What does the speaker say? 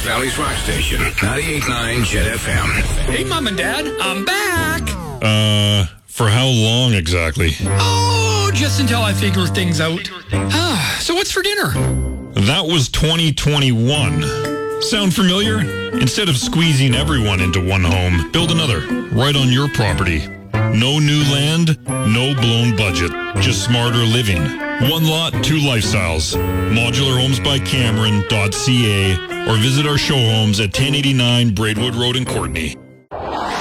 Valley's rock station, 98.9 Jet FM. Hey, Mom and Dad, I'm back. For how long exactly? Oh, just until I figure things out. So what's for dinner? That was 2021. Sound familiar? Instead of squeezing everyone into one home, build another right on your property. No new land, no blown budget, just smarter living. One lot, two lifestyles. ModularHomesByCameron.ca or visit our show homes at 1089 Braidwood Road in Courtney.